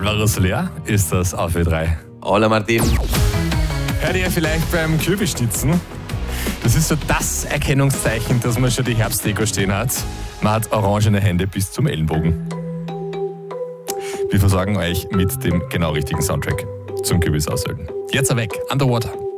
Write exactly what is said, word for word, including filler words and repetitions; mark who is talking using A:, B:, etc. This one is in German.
A: Alvaro Soler ist das auf W drei.
B: Hola Martin.
A: Hört ihr vielleicht beim Kürbisschnitzen? Das ist so das Erkennungszeichen, dass man schon die Herbstdeko stehen hat. Man hat orangene Hände bis zum Ellenbogen. Wir versorgen euch mit dem genau richtigen Soundtrack zum Kürbis auswählen. Jetzt weg, Underwater.